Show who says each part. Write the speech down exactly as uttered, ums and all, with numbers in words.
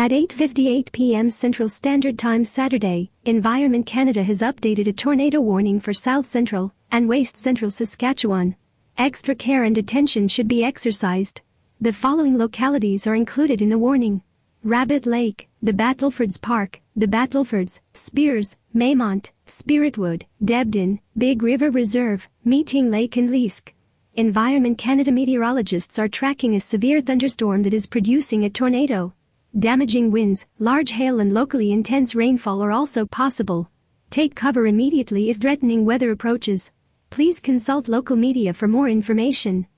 Speaker 1: At eight fifty-eight p m Central Standard Time Saturday, Environment Canada has updated a tornado warning for South Central and West Central Saskatchewan. Extra care and attention should be exercised. The following localities are included in the warning: Rabbit Lake, the Battlefords Park, the Battlefords, Spears, Maymont, Spiritwood, Debden, Big River Reserve, Meeting Lake and Leask. Environment Canada meteorologists are tracking a severe thunderstorm that is producing a tornado. Damaging winds, large hail and locally intense rainfall are also possible. Take cover immediately if threatening weather approaches. Please consult local media for more information.